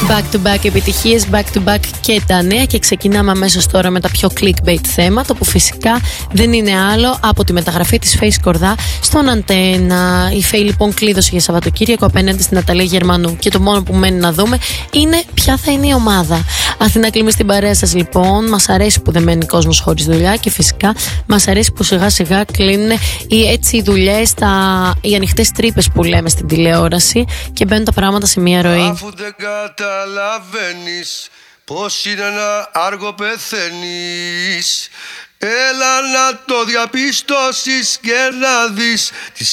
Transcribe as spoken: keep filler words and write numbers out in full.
Back to back επιτυχίες, back to back και τα νέα, και ξεκινάμε αμέσως τώρα με τα πιο clickbait θέματα, που φυσικά δεν είναι άλλο από τη μεταγραφή της Face Κορδά στον Αντένα. Η Faye λοιπόν κλείδωσε για Σαββατοκύριακο απέναντι στην Αταλία Γερμανού, και το μόνο που μένει να δούμε είναι ποια θα είναι η ομάδα. Αθηνά Κλίμη στην παρέα σας λοιπόν. Μας αρέσει που δεν μένει κόσμος χωρίς δουλειά, και φυσικά μας αρέσει που σιγά σιγά κλείνουν οι, έτσι, οι δουλειές, τα, οι ανοιχτές τρύπες που λέμε στην τηλεόραση, και μπαίνουν τα πράγματα σε μια ροή. Αφού δεν καταλαβαίνεις πως είναι ένα άργο πεθαίνεις, έλα να το διαπιστώσεις και να δεις τις